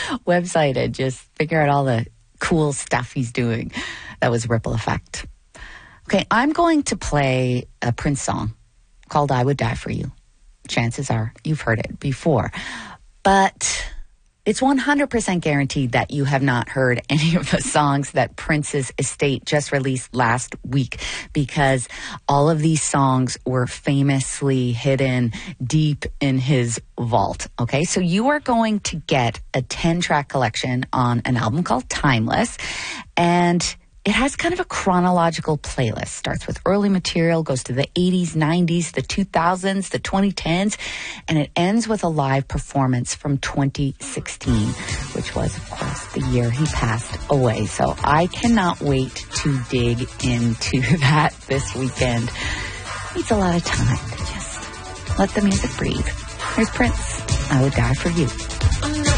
website and just figure out all the cool stuff he's doing. That was Ripple Effect. Okay, I'm going to play a Prince song called I Would Die For You. Chances are you've heard it before. But it's 100% guaranteed that you have not heard any of the songs that Prince's estate just released last week, because all of these songs were famously hidden deep in his vault. Okay, so you are going to get a 10-track collection on an album called Timeless, and it has kind of a chronological playlist. Starts with early material, goes to the 80s, 90s, the 2000s, the 2010s, and it ends with a live performance from 2016, which was, of course, the year he passed away. So I cannot wait to dig into that this weekend. Needs a lot of time to just let the music breathe. Here's Prince, I Would Die For You.